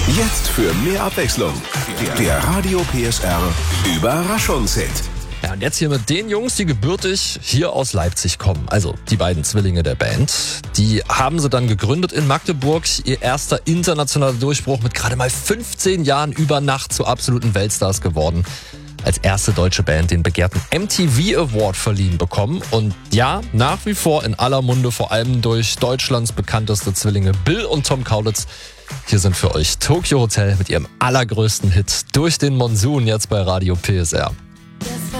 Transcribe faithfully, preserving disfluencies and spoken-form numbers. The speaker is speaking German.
Jetzt für mehr Abwechslung. Der Radio P S R Überraschungshit. Ja, und jetzt hier mit den Jungs, die gebürtig hier aus Leipzig kommen. Also die beiden Zwillinge der Band. Die haben sie dann gegründet in Magdeburg. Ihr erster internationaler Durchbruch mit gerade mal fünfzehn Jahren über Nacht zu absoluten Weltstars geworden. Als erste deutsche Band den begehrten M T V Award verliehen bekommen. Und ja, nach wie vor in aller Munde, vor allem durch Deutschlands bekannteste Zwillinge Bill und Tom Kaulitz. Hier sind für euch Tokyo Hotel mit ihrem allergrößten Hit Durch den Monsun jetzt bei Radio P S R.